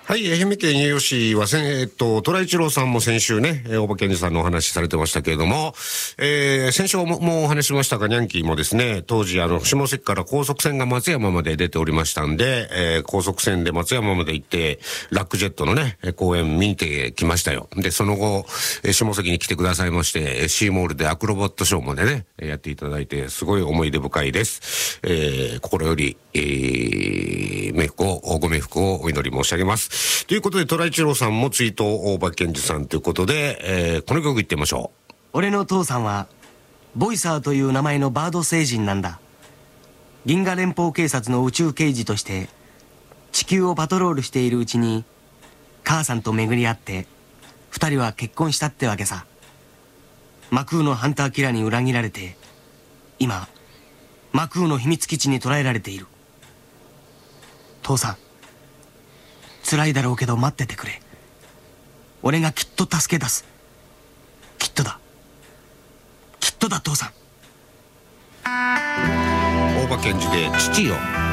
はい、愛媛県伊予市は虎一郎さんも先週ね、大場健二さんのお話しされてましたけれども、先週もお話ししましたが、ニャンキーもですね、当時下関から高速船が松山まで出ておりましたんで、高速船で松山まで行って、ラックジェットのね、公演見てきましたよ。で、その後、下関に来てくださいまして、シーモールでアクロバットショーまでね、やっていただいて、すごい思い出深いです。心より、ご冥福をお祈り申し上げます。ということで、虎一郎さんも追悼大場健二さんということで、この曲いってみましょう。 俺の父さんはボイサーという名前のバード星人なんだ。銀河連邦警察の宇宙刑事として地球をパトロールしているうちに母さんと巡り合って二人は結婚したってわけさ。マクーのハンターキラーに裏切られて今マクーの秘密基地に捕らえられている。父さん、辛いだろうけど待っててくれ。俺がきっと助け出す。きっとだ、きっとだ父さん。 大場健二で父よ。